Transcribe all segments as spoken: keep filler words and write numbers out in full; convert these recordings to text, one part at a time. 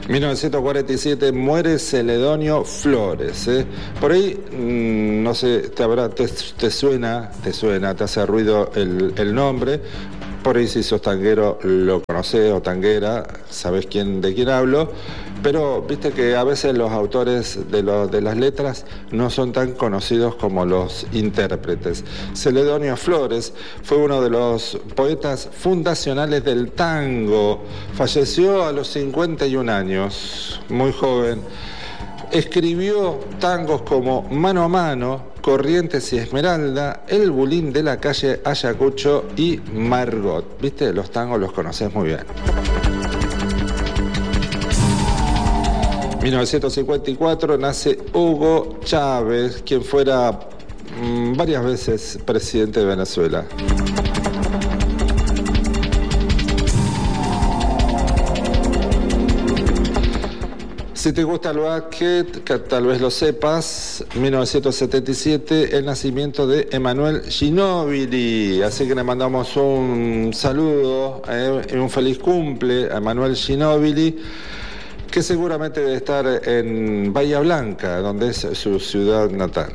mil novecientos cuarenta y siete muere Celedonio Flores. ¿eh? Por ahí, mmm, no sé, te, habrá, te, te suena, te suena, te hace ruido el, el nombre. Por ahí si sos tanguero lo conocés o tanguera, sabés quién, de quién hablo. Pero viste que a veces los autores de, lo, de las letras no son tan conocidos como los intérpretes. Celedonio Flores fue uno de los poetas fundacionales del tango. Falleció a los cincuenta y un años, muy joven. Escribió tangos como Mano a Mano, Corrientes y Esmeralda, El Bulín de la calle Ayacucho y Margot. Viste, los tangos los conocés muy bien. mil novecientos cincuenta y cuatro nace Hugo Chávez, quien fuera mmm, varias veces presidente de Venezuela. Si te gusta el básquet, que tal vez lo sepas, mil novecientos setenta y siete, el nacimiento de Emanuel Ginóbili. Así que le mandamos un saludo eh, y un feliz cumple a Emanuel Ginóbili, que seguramente debe estar en Bahía Blanca, donde es su ciudad natal.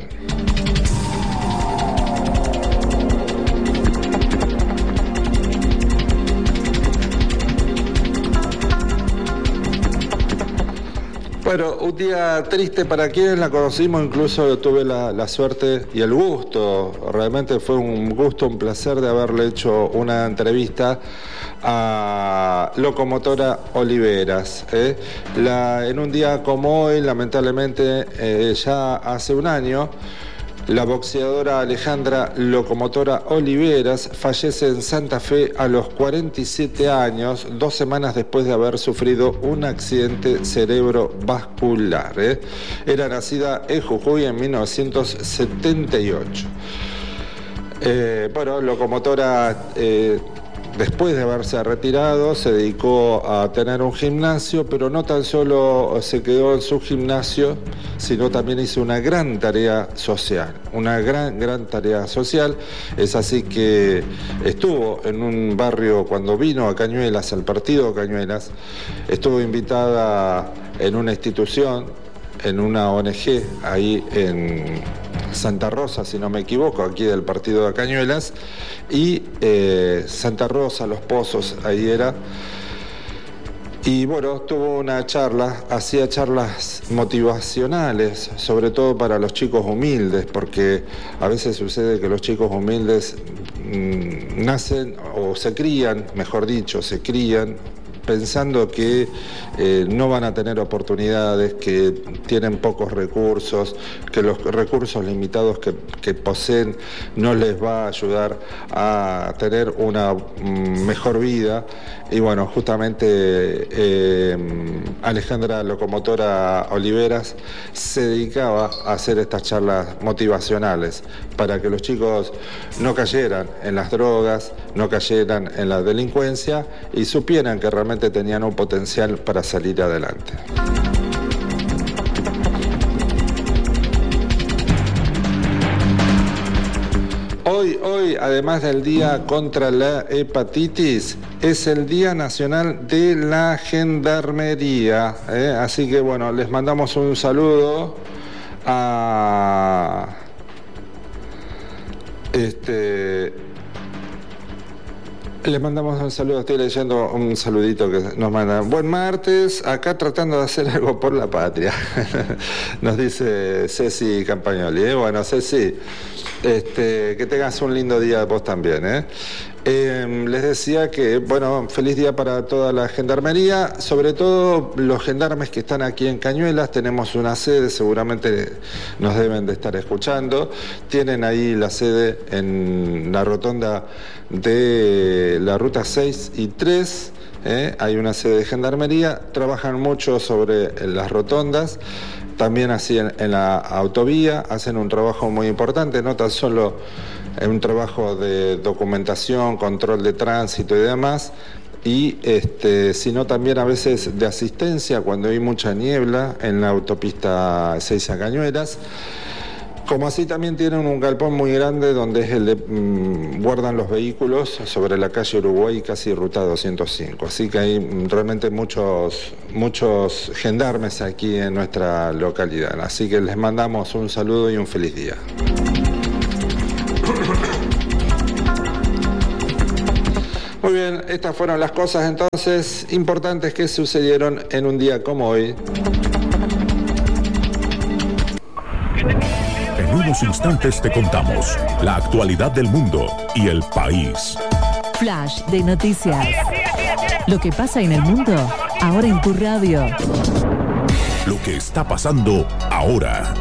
Bueno, un día triste para quienes la conocimos, incluso tuve la, la suerte y el gusto, realmente fue un gusto, un placer de haberle hecho una entrevista a Locomotora Oliveras. ¿eh? La, en un día como hoy, lamentablemente, eh, ya hace un año, la boxeadora Alejandra Locomotora Oliveras fallece en Santa Fe a los cuarenta y siete años, dos semanas después de haber sufrido un accidente cerebrovascular. ¿eh? Era nacida en Jujuy en mil novecientos setenta y ocho. Eh, bueno, Locomotora, eh, después de haberse retirado, se dedicó a tener un gimnasio, pero no tan solo se quedó en su gimnasio, sino también hizo una gran tarea social, una gran, gran tarea social. Es así que estuvo en un barrio, cuando vino a Cañuelas, al partido Cañuelas, estuvo invitada en una institución, en una O N G, ahí en Santa Rosa, si no me equivoco, aquí del partido de Cañuelas, y eh, Santa Rosa, Los Pozos, ahí era. Y bueno, tuvo una charla, hacía charlas motivacionales, sobre todo para los chicos humildes, porque a veces sucede que los chicos humildes mmm, nacen o se crían, mejor dicho, se crían pensando que eh, no van a tener oportunidades, que tienen pocos recursos, que los recursos limitados que, que poseen no les va a ayudar a tener una mm, mejor vida. Y bueno, justamente eh, Alejandra Locomotora Oliveras se dedicaba a hacer estas charlas motivacionales para que los chicos no cayeran en las drogas, no cayeran en la delincuencia y supieran que realmente tenían un potencial para salir adelante. Hoy, hoy, además del Día contra la Hepatitis, es el Día Nacional de la Gendarmería. ¿eh? Así que bueno, les mandamos un saludo a este. Les mandamos un saludo, estoy leyendo un saludito que nos mandan. Buen martes, acá tratando de hacer algo por la patria. Nos dice Ceci Campagnoli. ¿eh? Bueno, Ceci, este, que tengas un lindo día vos también. ¿eh? Eh, les decía que, bueno, feliz día para toda la gendarmería, sobre todo los gendarmes que están aquí en Cañuelas. Tenemos una sede, seguramente nos deben de estar escuchando. Tienen ahí la sede en la rotonda de la ruta seis y tres. ¿eh? Hay una sede de gendarmería, trabajan mucho sobre las rotondas. También así en, en la autovía, hacen un trabajo muy importante, no tan solo un trabajo de documentación, control de tránsito y demás, y este, sino también a veces de asistencia cuando hay mucha niebla en la autopista seis a Cañuelas. Como así también tienen un galpón muy grande donde es el de mmm, guardan los vehículos sobre la calle Uruguay, casi ruta doscientos cinco. Así que hay mmm, realmente muchos, muchos gendarmes aquí en nuestra localidad. Así que les mandamos un saludo y un feliz día. Muy bien, estas fueron las cosas entonces importantes que sucedieron en un día como hoy. En unos instantes te contamos la actualidad del mundo y el país. Flash de noticias. Lo que pasa en el mundo, ahora en tu radio. Lo que está pasando ahora.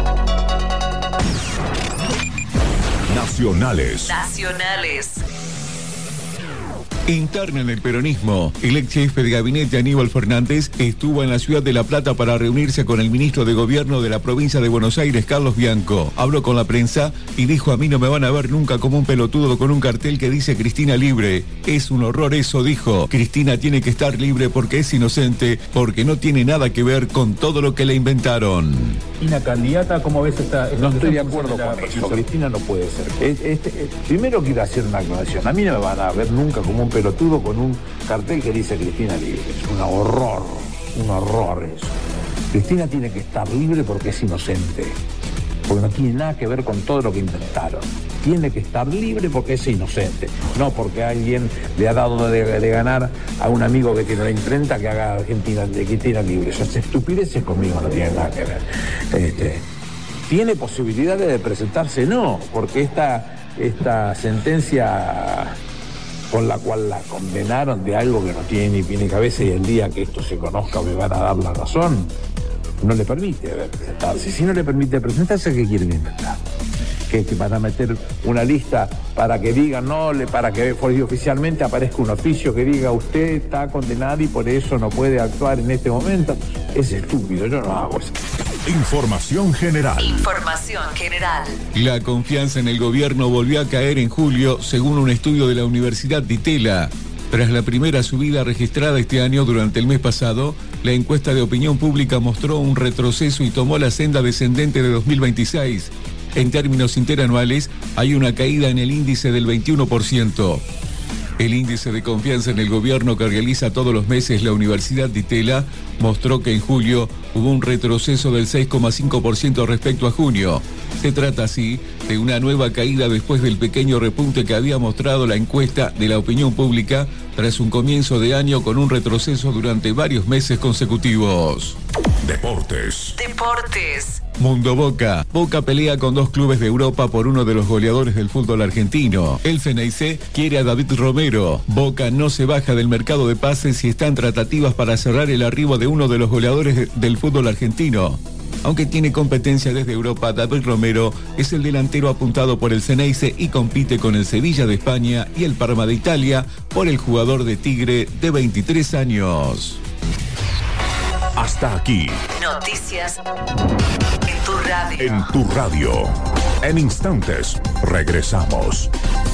Nacionales. Nacionales. Interna en el peronismo, el ex jefe de gabinete Aníbal Fernández estuvo en la ciudad de La Plata para reunirse con el ministro de Gobierno de la provincia de Buenos Aires, Carlos Bianco. Habló con la prensa y dijo: a mí no me van a ver nunca como un pelotudo con un cartel que dice Cristina libre. Es un horror eso, dijo. Cristina tiene que estar libre porque es inocente, porque no tiene nada que ver con todo lo que le inventaron. Cristina candidata, ¿cómo ves esta? No estoy de acuerdo con eso. Cristina no puede ser. Es, es, es, primero quiero hacer una aclaración. A mí no me van a ver nunca como un pelotudo con un cartel que dice Cristina libre. Es un horror, un horror eso. Cristina tiene que estar libre porque es inocente, porque no tiene nada que ver con todo lo que intentaron. Tiene que estar libre porque es inocente, no porque alguien le ha dado de, de ganar a un amigo que tiene la imprenta que haga Argentina de Cristina libre. Esas estupideces conmigo no tienen nada que ver. Este, ¿Tiene posibilidades de presentarse? No, porque esta, esta sentencia con la cual la condenaron de algo que no tiene ni pie ni cabeza, y el día que esto se conozca me van a dar la razón, no le permite presentarse. Si no le permite presentarse, ¿qué quieren inventar? Que, que van a meter una lista para que digan, no, le, para que oficialmente aparezca un oficio que diga usted está condenado y por eso no puede actuar en este momento. Es estúpido, yo no hago eso. Información general. Información general. La confianza en el gobierno volvió a caer en julio, según un estudio de la Universidad de Itela. Tras la primera subida registrada este año durante el mes pasado, la encuesta de opinión pública mostró un retroceso y tomó la senda descendente de dos mil veintiséis. En términos interanuales, hay una caída en el índice del veintiuno por ciento. El índice de confianza en el gobierno que realiza todos los meses la Universidad de Itela mostró que en julio hubo un retroceso del seis coma cinco por ciento respecto a junio. Se trata así de una nueva caída después del pequeño repunte que había mostrado la encuesta de la opinión pública tras un comienzo de año con un retroceso durante varios meses consecutivos. Deportes. Deportes. Mundo Boca. Boca pelea con dos clubes de Europa por uno de los goleadores del fútbol argentino. El Ceneice quiere a David Romero. Boca no se baja del mercado de pases y están tratativas para cerrar el arribo de uno de los goleadores del fútbol argentino. Aunque tiene competencia desde Europa, David Romero es el delantero apuntado por el Ceneice y compite con el Sevilla de España y el Parma de Italia por el jugador de Tigre de veintitrés años. Hasta aquí. Noticias en tu radio. En tu radio. En instantes, regresamos.